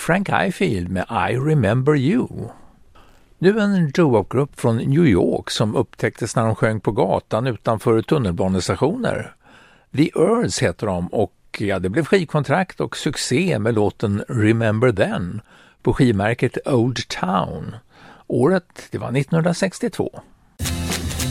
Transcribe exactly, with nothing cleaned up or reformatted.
Frank Ifield med I Remember You. Nu en doo-wop-grupp från New York som upptäcktes när de sjöng på gatan utanför tunnelbanestationer. The Earls heter de och ja, det blev skivkontrakt och succé med låten Remember Then på skivmärket Old Town. Året det var nittonhundrasextiotvå.